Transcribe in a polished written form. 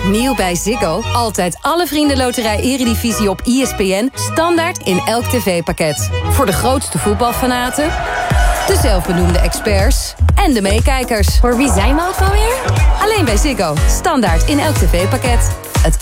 Nieuw bij Ziggo. Altijd alle Vriendenloterij Eredivisie op ESPN. Standaard in elk tv-pakket. Voor de grootste voetbalfanaten, de zelfbenoemde experts en de meekijkers. Voor wie zijn we ook alweer? Alleen bij Ziggo. Standaard in elk tv-pakket.